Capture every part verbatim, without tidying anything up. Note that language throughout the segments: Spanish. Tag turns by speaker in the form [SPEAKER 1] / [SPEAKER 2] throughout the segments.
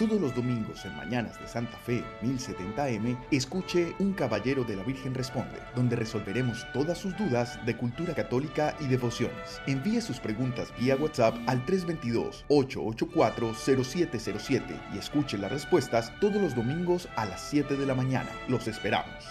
[SPEAKER 1] Todos los domingos en Mañanas de Santa Fe mil setenta A M, escuche Un Caballero de la Virgen Responde, donde resolveremos todas sus dudas de cultura católica y devociones. Envíe sus preguntas vía WhatsApp al tres dos dos, ocho ocho cuatro, cero siete cero siete y escuche las respuestas todos los domingos a las siete de la mañana. Los esperamos.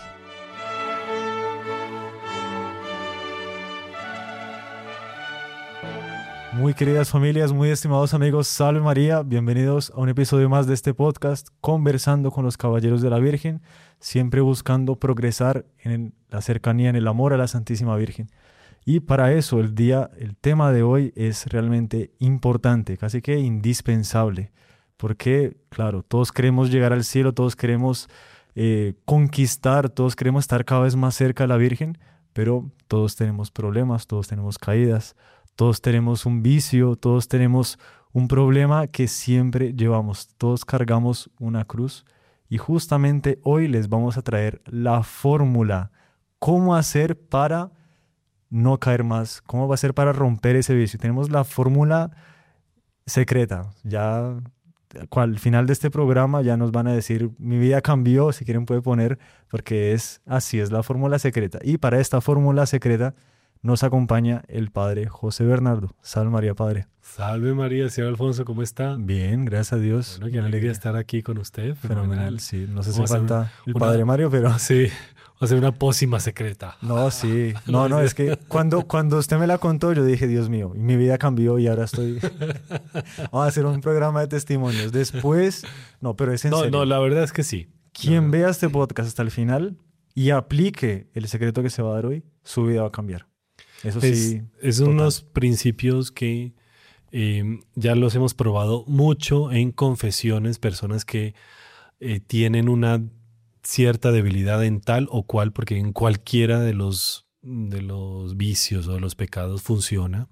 [SPEAKER 2] Muy queridas familias, muy estimados amigos, salve María, bienvenidos a un episodio más de este podcast, Conversando con los Caballeros de la Virgen, siempre buscando progresar en la cercanía, en el amor a la Santísima Virgen. Y para eso el día, el tema de hoy es realmente importante, casi que indispensable, porque claro, todos queremos llegar al cielo, todos queremos eh, conquistar, todos queremos estar cada vez más cerca de la Virgen, pero todos tenemos problemas, todos tenemos caídas, todos tenemos un vicio, todos tenemos un problema que siempre llevamos, todos cargamos una cruz y justamente hoy les vamos a traer la fórmula, cómo hacer para no caer más, cómo va a ser para romper ese vicio. Tenemos la fórmula secreta, ya al final de este programa ya nos van a decir, mi vida cambió, si quieren puede poner, porque es así, es la fórmula secreta. Y para esta fórmula secreta nos acompaña el Padre José Bernardo. Salve María, Padre.
[SPEAKER 3] Salve María, señor Alfonso, ¿cómo está?
[SPEAKER 2] Bien, gracias a Dios.
[SPEAKER 3] Bueno, qué alegría estar aquí con usted.
[SPEAKER 2] Fenomenal, Fenomenal. Sí. No sé si
[SPEAKER 3] Vamos
[SPEAKER 2] falta
[SPEAKER 3] una,
[SPEAKER 2] el Padre Mario, pero...
[SPEAKER 3] Sí, va a ser una pócima secreta.
[SPEAKER 2] No, sí. No, no, es que cuando, cuando usted me la contó, yo dije, Dios mío, mi vida cambió y ahora estoy... Vamos a hacer un programa de testimonios. Después... No, pero es en
[SPEAKER 3] no,
[SPEAKER 2] serio.
[SPEAKER 3] No, la verdad es que sí.
[SPEAKER 2] Quien
[SPEAKER 3] no,
[SPEAKER 2] vea este podcast hasta el final y aplique el secreto que se va a dar hoy, su vida va a cambiar. Eso
[SPEAKER 3] es,
[SPEAKER 2] sí.
[SPEAKER 3] Es total. Unos principios que eh, ya los hemos probado mucho en confesiones, personas que eh, tienen una cierta debilidad en tal o cual, porque en cualquiera de los, de los vicios o de los pecados funciona,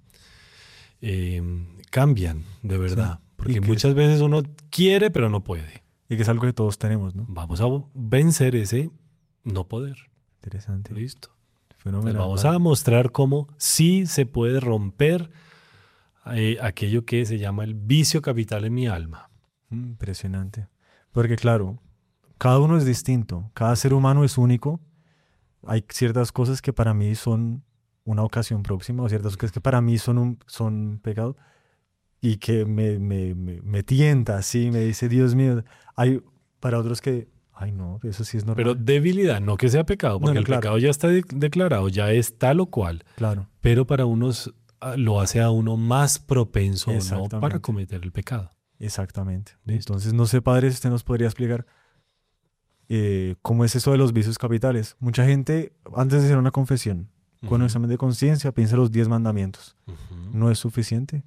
[SPEAKER 3] eh, cambian de verdad. Sí. Porque muchas es... veces uno quiere pero no puede.
[SPEAKER 2] Y que es algo que todos tenemos, ¿no?
[SPEAKER 3] Vamos a vencer ese no poder.
[SPEAKER 2] Interesante.
[SPEAKER 3] Listo.
[SPEAKER 2] Fenomenal,
[SPEAKER 3] vamos
[SPEAKER 2] vale.
[SPEAKER 3] a mostrar cómo sí se puede romper eh, aquello que se llama el vicio capital en mi alma.
[SPEAKER 2] Impresionante. Porque claro, cada uno es distinto, cada ser humano es único. Hay ciertas cosas que para mí son una ocasión próxima, o ciertas cosas que para mí son un son pecado y que me, me, me, me tienta así, me dice, Dios mío. Hay para otros que... Ay, no, eso sí es normal.
[SPEAKER 3] Pero debilidad, no que sea pecado, porque no, no, el claro. pecado ya está de- declarado, ya es tal o cual.
[SPEAKER 2] Claro.
[SPEAKER 3] Pero para unos lo hace a uno más propenso no para cometer el pecado.
[SPEAKER 2] Exactamente. ¿Listo? Entonces, no sé, Padre, si usted nos podría explicar eh, cómo es eso de los vicios capitales. Mucha gente, antes de hacer una confesión, uh-huh. con un examen de conciencia, piensa los diez mandamientos. Uh-huh. ¿No es suficiente?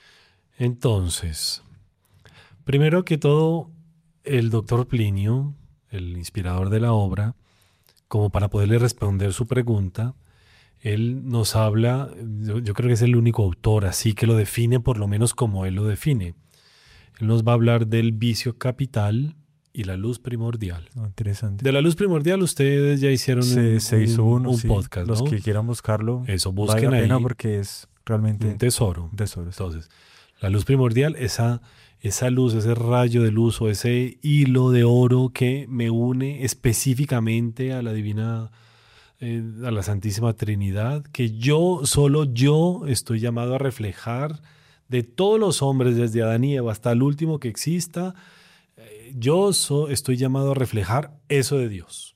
[SPEAKER 3] Entonces, primero que todo, el doctor Plinio, el inspirador de la obra, como para poderle responder su pregunta, él nos habla, yo, yo creo que es el único autor así que lo define por lo menos como él lo define. Él nos va a hablar del vicio capital y la luz primordial.
[SPEAKER 2] Oh, interesante.
[SPEAKER 3] De la luz primordial ustedes ya hicieron
[SPEAKER 2] se,
[SPEAKER 3] un,
[SPEAKER 2] se hizo
[SPEAKER 3] un,
[SPEAKER 2] uno,
[SPEAKER 3] un
[SPEAKER 2] sí.
[SPEAKER 3] podcast,
[SPEAKER 2] Los
[SPEAKER 3] ¿no?
[SPEAKER 2] que quieran buscarlo,
[SPEAKER 3] eso busquen
[SPEAKER 2] vale la pena
[SPEAKER 3] ahí,
[SPEAKER 2] porque es realmente
[SPEAKER 3] un tesoro.
[SPEAKER 2] Un tesoro sí.
[SPEAKER 3] Entonces, la luz primordial, esa... Esa luz, ese rayo de luz o ese hilo de oro que me une específicamente a la divina, eh, a la Santísima Trinidad, que yo, solo yo estoy llamado a reflejar de todos los hombres, desde Adán y Eva hasta el último que exista, eh, yo so, estoy llamado a reflejar eso de Dios.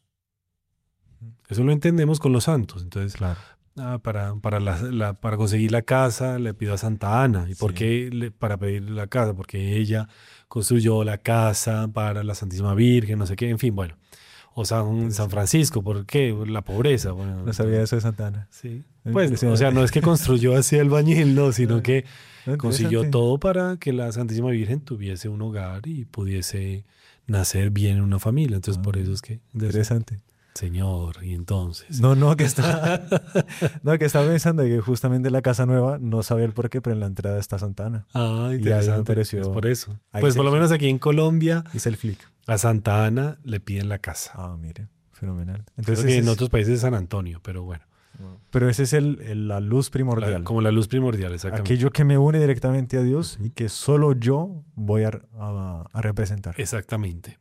[SPEAKER 3] Eso lo entendemos con los santos. Entonces,
[SPEAKER 2] claro.
[SPEAKER 3] Ah, para, para, la, la, para conseguir la casa le pido a Santa Ana. ¿Y sí. por qué le, para pedir la casa? Porque ella construyó la casa para la Santísima Virgen, no sé qué, en fin, bueno. O San, San Francisco, ¿por qué? La pobreza. Bueno,
[SPEAKER 2] no sabía eso de Santa Ana.
[SPEAKER 3] Sí. Pues, o sea, no es que construyó así el albañil, no, sino que no, consiguió todo para que la Santísima Virgen tuviese un hogar y pudiese nacer bien en una familia. Entonces, ah, por eso es que...
[SPEAKER 2] Interesante.
[SPEAKER 3] Señor, y entonces...
[SPEAKER 2] No, no, que está, no, que estaba pensando que justamente la casa nueva, no sabía el por qué, pero en la entrada está Santa Ana.
[SPEAKER 3] Ah, interesante.
[SPEAKER 2] Y ahí me pareció...
[SPEAKER 3] Es por eso. Pues por lo menos aquí en Colombia...
[SPEAKER 2] Hice el flick.
[SPEAKER 3] A Santa Ana le piden la casa.
[SPEAKER 2] Ah, mire, fenomenal.
[SPEAKER 3] Entonces, Creo que en es... otros países es San Antonio, pero bueno.
[SPEAKER 2] Pero ese es el, el- la luz primordial.
[SPEAKER 3] La- como la luz primordial, exactamente.
[SPEAKER 2] Aquello que me une directamente a Dios y que solo yo voy a, a- a representar.
[SPEAKER 3] Exactamente.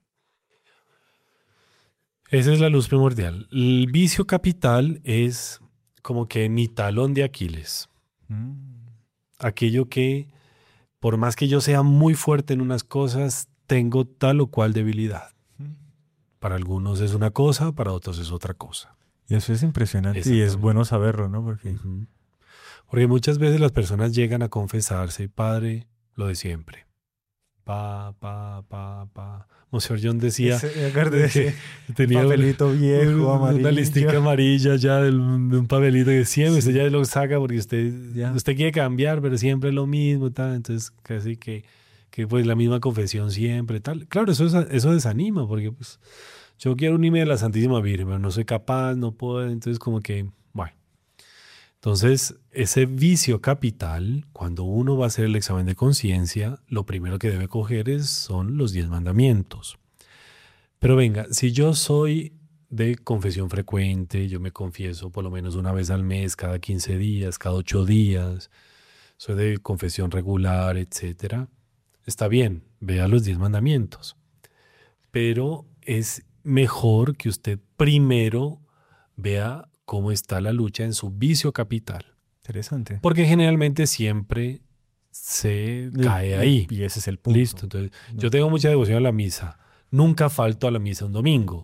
[SPEAKER 3] Esa es la luz primordial. El vicio capital es como que mi talón de Aquiles.
[SPEAKER 2] Mm.
[SPEAKER 3] Aquello que, por más que yo sea muy fuerte en unas cosas, tengo tal o cual debilidad.
[SPEAKER 2] Mm.
[SPEAKER 3] Para algunos es una cosa, para otros es otra cosa.
[SPEAKER 2] Y eso es impresionante y es
[SPEAKER 3] Exactamente.
[SPEAKER 2] bueno saberlo, ¿no? Porque
[SPEAKER 3] Ujú. Porque muchas veces las personas llegan a confesarse, Padre, lo de siempre. Pa, pa, pa, pa. Monseñor John decía
[SPEAKER 2] ese, me acordé de ese
[SPEAKER 3] que tenía un-
[SPEAKER 2] papelito viejo,
[SPEAKER 3] una
[SPEAKER 2] amarillo.
[SPEAKER 3] listica amarilla ya del- de un papelito que siempre
[SPEAKER 2] Sí.
[SPEAKER 3] usted ya lo saca porque usted,
[SPEAKER 2] Ya.
[SPEAKER 3] usted quiere cambiar, pero siempre es lo mismo, tal. Entonces, casi que, que pues la misma confesión siempre, tal. Claro, eso, es- eso desanima porque pues yo quiero unirme a la Santísima Virgen, pero no soy capaz, no puedo, entonces como que, bueno. Entonces, ese vicio capital, cuando uno va a hacer el examen de conciencia, lo primero que debe coger es, son los diez mandamientos. Pero venga, si yo soy de confesión frecuente, yo me confieso por lo menos una vez al mes, cada quince días, cada ocho días, soy de confesión regular, etcétera, está bien, vea los diez mandamientos. Pero es mejor que usted primero vea cómo está la lucha en su vicio capital.
[SPEAKER 2] Interesante.
[SPEAKER 3] Porque generalmente siempre se cae ahí.
[SPEAKER 2] Y ese es el punto.
[SPEAKER 3] Listo. Entonces, yo tengo mucha devoción a la misa. Nunca falto a la misa un domingo.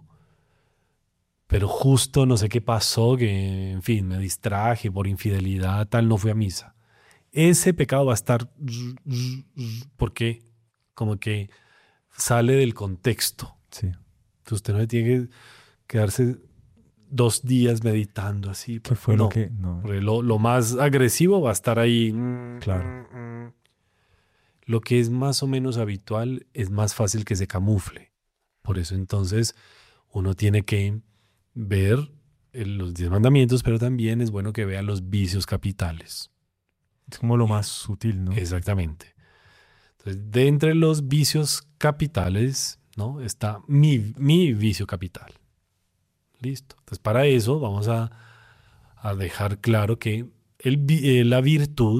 [SPEAKER 3] Pero justo no sé qué pasó, que, en fin, me distraje por infidelidad, tal, no fui a misa. Ese pecado va a estar porque como que sale del contexto.
[SPEAKER 2] Sí.
[SPEAKER 3] Entonces usted no tiene que quedarse dos días meditando así.
[SPEAKER 2] ¿Qué fue
[SPEAKER 3] no,
[SPEAKER 2] lo que...? No.
[SPEAKER 3] porque lo, lo más agresivo va a estar ahí.
[SPEAKER 2] Claro.
[SPEAKER 3] Lo que es más o menos habitual es más fácil que se camufle. Por eso entonces uno tiene que ver el- los diez mandamientos, pero también es bueno que vea los vicios capitales.
[SPEAKER 2] Es como lo más sutil, ¿no?
[SPEAKER 3] Exactamente. Entonces, de entre los vicios capitales, ¿no? Está mi, mi vicio capital. Listo. Entonces, para eso vamos a, a dejar claro que el vi- eh, la virtud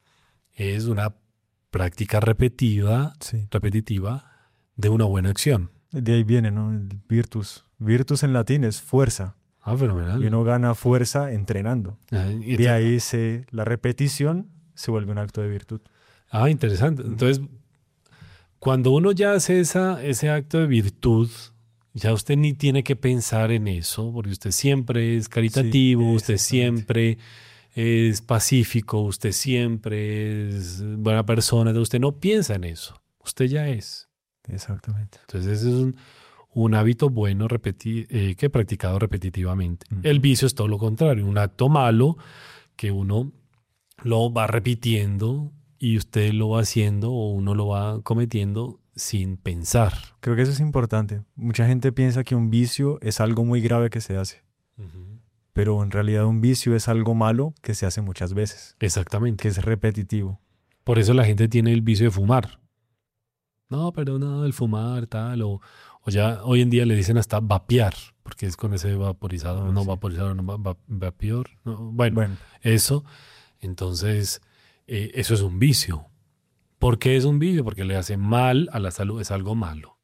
[SPEAKER 3] es una práctica repetida,
[SPEAKER 2] Sí.
[SPEAKER 3] repetitiva de una buena acción.
[SPEAKER 2] De ahí viene, ¿no? El virtus. Virtus en latín es fuerza.
[SPEAKER 3] Ah, fenomenal.
[SPEAKER 2] Y uno gana fuerza entrenando.
[SPEAKER 3] Ah, y
[SPEAKER 2] De
[SPEAKER 3] entonces-
[SPEAKER 2] ahí se, la repetición se vuelve un acto de virtud.
[SPEAKER 3] Ah, interesante. Entonces, cuando uno ya hace esa, ese acto de virtud, ya usted ni tiene que pensar en eso, porque usted siempre es caritativo,
[SPEAKER 2] Sí,
[SPEAKER 3] usted
[SPEAKER 2] exactamente.
[SPEAKER 3] siempre es pacífico, usted siempre es buena persona, entonces usted no piensa en eso, usted ya es.
[SPEAKER 2] Exactamente.
[SPEAKER 3] Entonces ese es un, un hábito bueno repeti- eh, que he practicado repetitivamente.
[SPEAKER 2] Ujú.
[SPEAKER 3] El vicio es todo lo contrario, un acto malo que uno lo va repitiendo y usted lo va haciendo o uno lo va cometiendo sin pensar.
[SPEAKER 2] Creo que eso es importante. Mucha gente piensa que un vicio es algo muy grave que se hace, pero en realidad un vicio es algo malo que se hace muchas veces,
[SPEAKER 3] Exactamente.
[SPEAKER 2] que es repetitivo.
[SPEAKER 3] Por eso la gente tiene el vicio de fumar. No, pero no, el fumar, tal, o, o ya hoy en día le dicen hasta vapear, porque es con ese vaporizador,
[SPEAKER 2] Ah,
[SPEAKER 3] no
[SPEAKER 2] sí.
[SPEAKER 3] vaporizador, no va- va- vapeor. no, bueno,
[SPEAKER 2] Bueno,
[SPEAKER 3] eso, entonces, eh, eso es un vicio. ¿Por qué es un vicio? Porque le hace mal a la salud, es algo malo.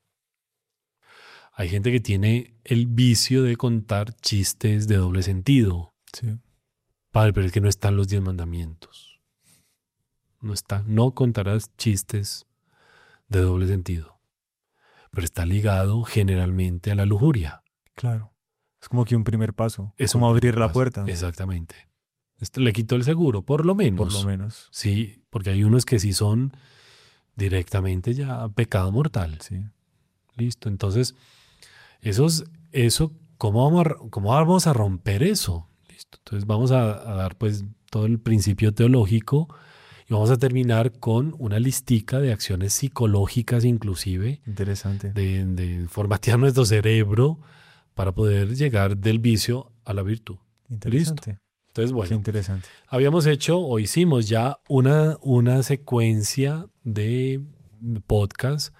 [SPEAKER 3] Hay gente que tiene el vicio de contar chistes de doble sentido.
[SPEAKER 2] sí.
[SPEAKER 3] Padre, pero es que no están los diez mandamientos. No está. No contarás chistes de doble sentido. Pero está ligado generalmente a la lujuria.
[SPEAKER 2] Claro. Es como que un primer paso. Es
[SPEAKER 3] Es
[SPEAKER 2] como
[SPEAKER 3] un
[SPEAKER 2] abrir la
[SPEAKER 3] paso.
[SPEAKER 2] puerta,
[SPEAKER 3] Exactamente. Esto le quitó el seguro, por lo menos.
[SPEAKER 2] por lo menos.
[SPEAKER 3] Sí, porque hay unos que sí son directamente ya pecado mortal.
[SPEAKER 2] Sí.
[SPEAKER 3] Listo. Entonces, esos, eso, ¿cómo vamos, a, ¿cómo vamos a romper eso? Listo. Entonces vamos a, a dar pues todo el principio teológico y vamos a terminar con una listica de acciones psicológicas inclusive,
[SPEAKER 2] Interesante.
[SPEAKER 3] de, de formatear nuestro cerebro para poder llegar del vicio a la virtud.
[SPEAKER 2] Interesante.
[SPEAKER 3] Entonces,
[SPEAKER 2] Qué
[SPEAKER 3] bueno,
[SPEAKER 2] interesante.
[SPEAKER 3] habíamos hecho o hicimos ya una, una secuencia de podcast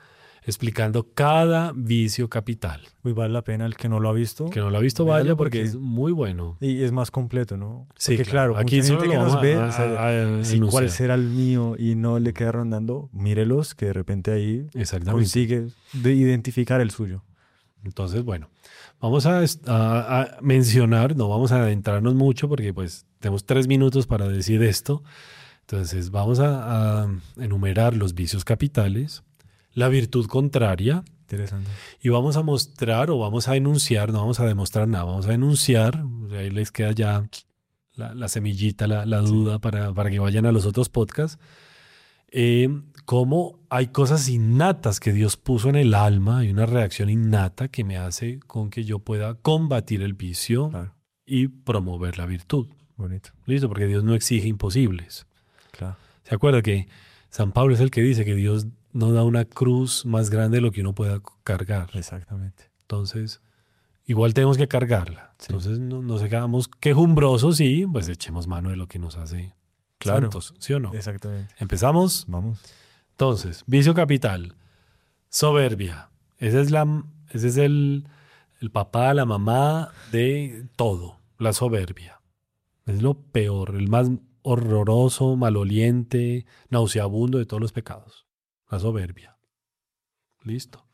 [SPEAKER 3] explicando cada vicio capital.
[SPEAKER 2] Uy, vale la pena el que no lo ha visto.
[SPEAKER 3] Que no lo ha visto,
[SPEAKER 2] Véalo
[SPEAKER 3] vaya, porque,
[SPEAKER 2] porque-
[SPEAKER 3] es muy bueno.
[SPEAKER 2] Y es más completo, ¿no?
[SPEAKER 3] Sí,
[SPEAKER 2] Porque claro,
[SPEAKER 3] aquí
[SPEAKER 2] mucha
[SPEAKER 3] solo
[SPEAKER 2] gente
[SPEAKER 3] lo
[SPEAKER 2] que nos
[SPEAKER 3] vamos
[SPEAKER 2] ve,
[SPEAKER 3] a-
[SPEAKER 2] o sea,
[SPEAKER 3] a- a
[SPEAKER 2] si cuál
[SPEAKER 3] enunciar.
[SPEAKER 2] será el mío y no le queda rondando, mírelos que de repente ahí
[SPEAKER 3] Exactamente.
[SPEAKER 2] consigue de identificar el suyo.
[SPEAKER 3] Entonces, bueno, vamos a, est- a- a mencionar, no vamos a adentrarnos mucho porque pues tenemos tres minutos para decir esto. Entonces, vamos a, a enumerar los vicios capitales, la virtud contraria,
[SPEAKER 2] Interesante.
[SPEAKER 3] y vamos a mostrar o vamos a enunciar, no vamos a demostrar nada, vamos a enunciar, ahí les queda ya la, la semillita, la, la duda para, para que vayan a los otros podcasts, eh, cómo hay cosas innatas que Dios puso en el alma, hay una reacción innata que me hace con que yo pueda combatir el vicio
[SPEAKER 2] Claro,
[SPEAKER 3] y promover la virtud.
[SPEAKER 2] bonito.
[SPEAKER 3] ¿Listo? Porque Dios no exige imposibles.
[SPEAKER 2] Claro.
[SPEAKER 3] ¿Se acuerda que San Pablo es el que dice que Dios no da una cruz más grande de lo que uno pueda cargar?
[SPEAKER 2] Exactamente.
[SPEAKER 3] Entonces, igual tenemos que cargarla.
[SPEAKER 2] Sí.
[SPEAKER 3] Entonces, no, no se quedamos quejumbrosos y pues echemos mano de lo que nos hace
[SPEAKER 2] Claro.
[SPEAKER 3] santos, ¿sí o no?
[SPEAKER 2] Exactamente.
[SPEAKER 3] Empezamos.
[SPEAKER 2] Vamos.
[SPEAKER 3] Entonces, vicio capital, soberbia. Ese es, la, ese es el, el papá, la mamá de todo, la soberbia. Es lo peor, el más horroroso, maloliente, nauseabundo de todos los pecados. La soberbia. Listo.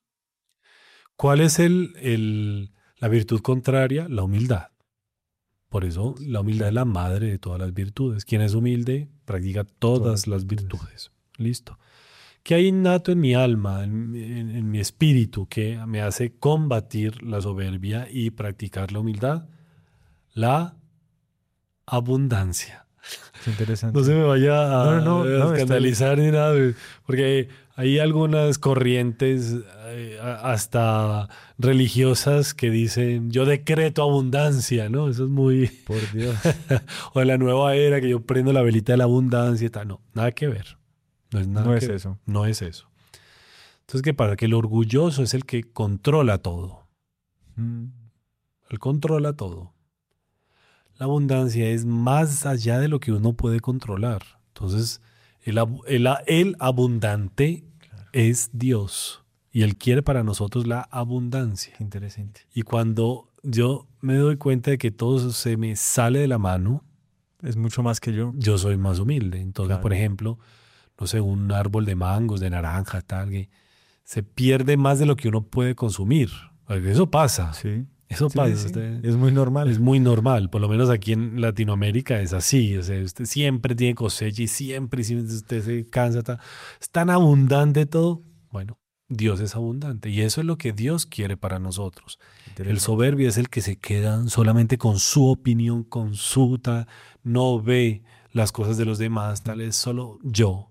[SPEAKER 3] ¿Cuál es el, el, la virtud contraria? La humildad. Por eso la humildad es la madre de todas las virtudes. Quien es humilde practica todas,
[SPEAKER 2] Todas
[SPEAKER 3] las
[SPEAKER 2] las
[SPEAKER 3] virtudes.
[SPEAKER 2] virtudes.
[SPEAKER 3] Listo. ¿Qué hay innato en mi alma, en, en- en mi espíritu, que me hace combatir la soberbia y practicar la humildad? La abundancia.
[SPEAKER 2] Qué interesante.
[SPEAKER 3] No se me vaya a,
[SPEAKER 2] No, no, no,
[SPEAKER 3] a
[SPEAKER 2] no, estoy-
[SPEAKER 3] escandalizar ni nada, güey, porque hay algunas corrientes eh, a- hasta religiosas que dicen yo decreto abundancia, ¿no? Eso es muy...
[SPEAKER 2] Por Dios.
[SPEAKER 3] O en la nueva era que yo prendo la velita de la abundancia y tal. No, nada que ver. No es, nada
[SPEAKER 2] No
[SPEAKER 3] que
[SPEAKER 2] es
[SPEAKER 3] ver.
[SPEAKER 2] eso.
[SPEAKER 3] No es eso. Entonces, ¿qué pasa? Que el orgulloso es el que controla todo.
[SPEAKER 2] Mm,
[SPEAKER 3] Él controla todo. La abundancia es más allá de lo que uno puede controlar. Entonces, el, ab- el, a- el abundante es Dios. Y Él quiere para nosotros la abundancia.
[SPEAKER 2] Qué interesante.
[SPEAKER 3] Y cuando yo me doy cuenta de que todo se me sale de la mano,
[SPEAKER 2] Es mucho más que yo.
[SPEAKER 3] yo soy más humilde. Entonces,
[SPEAKER 2] Claro.
[SPEAKER 3] por ejemplo, no sé, un árbol de mangos, de naranja, tal, que se pierde más de lo que uno puede consumir. Eso pasa.
[SPEAKER 2] Sí.
[SPEAKER 3] Eso
[SPEAKER 2] Sí,
[SPEAKER 3] pasa.
[SPEAKER 2] sí.
[SPEAKER 3] Usted-
[SPEAKER 2] Es muy normal.
[SPEAKER 3] es muy normal. Por lo menos aquí en Latinoamérica es así. O sea, usted siempre tiene cosecha y siempre, y siempre usted se cansa. ta- Es tan abundante todo. Bueno, Dios es abundante. Y eso es lo que Dios quiere para nosotros. El
[SPEAKER 2] Interesante.
[SPEAKER 3] soberbio es el que se queda solamente con su opinión, con su tal, no ve las cosas de los demás, tal es solo yo.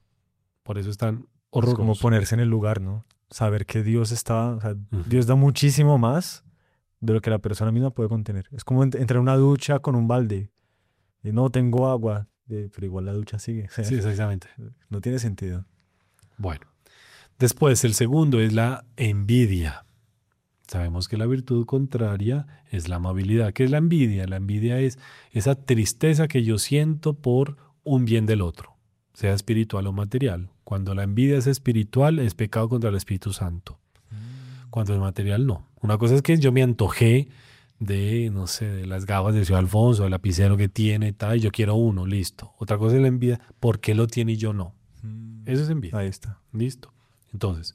[SPEAKER 3] Por eso es tan
[SPEAKER 2] Es como
[SPEAKER 3] horroroso.
[SPEAKER 2] ponerse en el lugar, ¿no? Saber que Dios está, o sea,
[SPEAKER 3] Ujú.
[SPEAKER 2] Dios da muchísimo más de lo que la persona misma puede contener. Es como ent- entrar a una ducha con un balde y no tengo agua, eh, pero igual la ducha sigue. O sea,
[SPEAKER 3] Sí, exactamente.
[SPEAKER 2] no tiene sentido.
[SPEAKER 3] Bueno, después el segundo es la envidia. Sabemos que la virtud contraria es la amabilidad. ¿Qué es la envidia? La envidia es esa tristeza que yo siento por un bien del otro, sea espiritual o material. Cuando la envidia es espiritual, es pecado contra el Espíritu Santo. Cuando es material, no. Una cosa es que yo me antojé de, no sé, de las gafas de Ciudad Alfonso, del lapicero que tiene, tal, y yo quiero uno, listo. Otra cosa es la envidia, ¿por qué lo tiene y yo no? Eso es envidia.
[SPEAKER 2] Ahí está.
[SPEAKER 3] Listo. Entonces,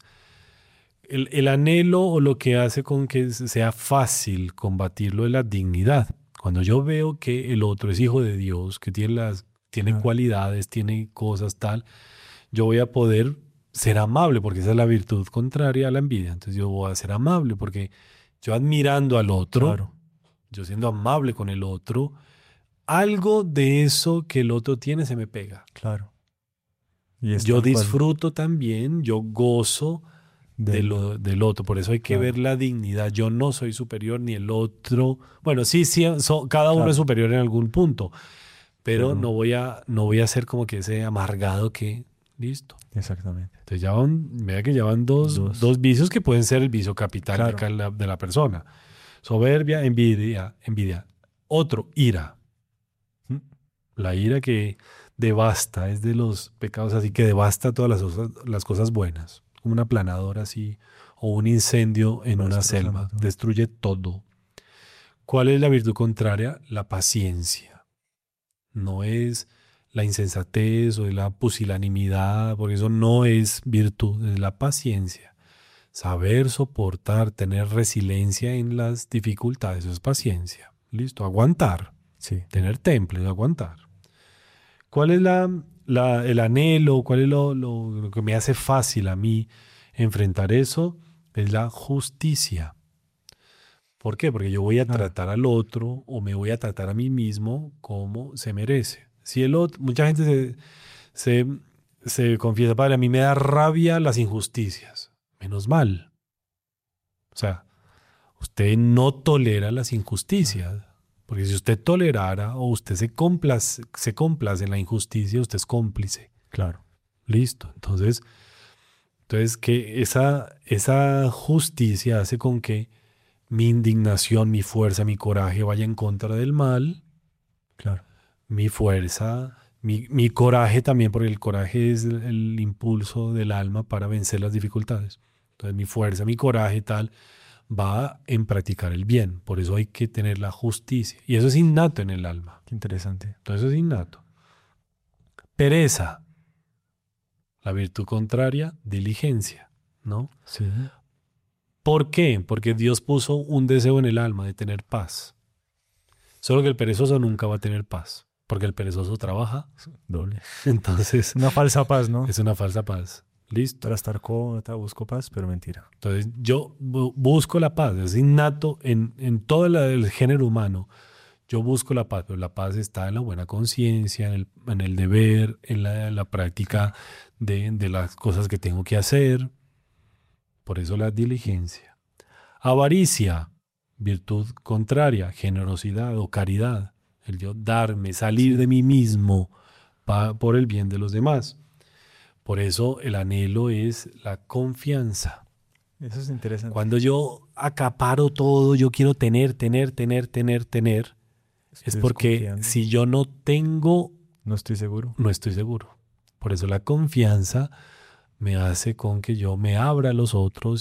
[SPEAKER 3] el, el anhelo o lo que hace con que sea fácil combatirlo es la dignidad. Cuando yo veo que el otro es hijo de Dios, que tiene, las, tiene
[SPEAKER 2] Claro.
[SPEAKER 3] cualidades, tiene cosas tal, yo voy a poder ser amable, porque esa es la virtud contraria a la envidia. Entonces yo voy a ser amable, porque yo admirando al otro,
[SPEAKER 2] Claro.
[SPEAKER 3] yo siendo amable con el otro, algo de eso que el otro tiene se me pega.
[SPEAKER 2] Claro. Y es
[SPEAKER 3] Yo
[SPEAKER 2] tal cual
[SPEAKER 3] disfruto también, yo gozo de
[SPEAKER 2] del-
[SPEAKER 3] lo, del otro. Por eso hay que
[SPEAKER 2] Claro.
[SPEAKER 3] ver la dignidad. Yo no soy superior ni el otro. Bueno, sí, sí, so- cada uno
[SPEAKER 2] Claro.
[SPEAKER 3] es superior en algún punto, pero
[SPEAKER 2] Pero-
[SPEAKER 3] no voy a, no voy a ser como que ese amargado que, listo.
[SPEAKER 2] Exactamente.
[SPEAKER 3] Entonces ya van, vea que ya van dos,
[SPEAKER 2] Dos.
[SPEAKER 3] dos vicios que pueden ser el vicio capital de
[SPEAKER 2] Claro.
[SPEAKER 3] ca- la- de la persona. Soberbia, envidia, envidia. Otro, ira.
[SPEAKER 2] ¿Mm?
[SPEAKER 3] La ira que devasta, es de los pecados así que devasta todas las cosas, las cosas buenas. como una planadora así, o un incendio en
[SPEAKER 2] Va
[SPEAKER 3] una
[SPEAKER 2] destrozando
[SPEAKER 3] selva.
[SPEAKER 2] todo.
[SPEAKER 3] Destruye todo. ¿Cuál es la virtud contraria? La paciencia. No es la insensatez o la pusilanimidad, porque eso no es virtud, es la paciencia. Saber soportar, tener resiliencia en las dificultades, eso es paciencia. Listo, aguantar,
[SPEAKER 2] Sí.
[SPEAKER 3] tener temple, aguantar. ¿Cuál es la, la- el anhelo? ¿Cuál es lo, lo- lo que me hace fácil a mí enfrentar eso? Es la justicia. ¿Por qué? Porque yo voy a
[SPEAKER 2] Claro.
[SPEAKER 3] tratar al otro o me voy a tratar a mí mismo como se merece. Si el otro, mucha gente se, se, se confiesa, padre, a mí me da rabia las injusticias. Menos mal. O sea, usted no tolera las injusticias. Porque si usted tolerara o usted se complace, se complace en la injusticia, usted es cómplice.
[SPEAKER 2] Claro.
[SPEAKER 3] Listo. Entonces, entonces que esa, esa justicia hace con que mi indignación, mi fuerza, mi coraje vaya en contra del mal.
[SPEAKER 2] Claro.
[SPEAKER 3] Mi fuerza, mi, mi coraje también, porque el coraje es el, el impulso del alma para vencer las dificultades. Entonces mi fuerza, mi coraje tal, va en practicar el bien. Por eso hay que tener la justicia. Y eso es innato en el alma.
[SPEAKER 2] Qué interesante.
[SPEAKER 3] Entonces eso es innato. Pereza. La virtud contraria, diligencia, ¿no?
[SPEAKER 2] Sí.
[SPEAKER 3] ¿Por qué? Porque Dios puso un deseo en el alma de tener paz. Solo que el perezoso nunca va a tener paz, porque el perezoso trabaja.
[SPEAKER 2] Doble.
[SPEAKER 3] Entonces
[SPEAKER 2] Una falsa paz, ¿no?
[SPEAKER 3] es una falsa paz. ¿Listo?
[SPEAKER 2] Para estar cómoda, busco paz, pero mentira.
[SPEAKER 3] Entonces yo bu- busco la paz, es innato en, en todo la- el género humano. Yo busco la paz, pero la paz está en la buena conciencia, en el, en el deber, en la, en la práctica de, de las cosas que tengo que hacer. Por eso la diligencia. Avaricia, virtud contraria, generosidad o caridad. El yo darme, salir de mí mismo pa- por el bien de los demás. Por eso el anhelo es la confianza.
[SPEAKER 2] Eso es interesante.
[SPEAKER 3] Cuando yo acaparo todo, yo quiero tener, tener, tener, tener, tener, es
[SPEAKER 2] Estoy
[SPEAKER 3] porque
[SPEAKER 2] desconfiando.
[SPEAKER 3] si yo no tengo,
[SPEAKER 2] No estoy seguro.
[SPEAKER 3] no estoy seguro. Por eso la confianza me hace con que yo me abra a los otros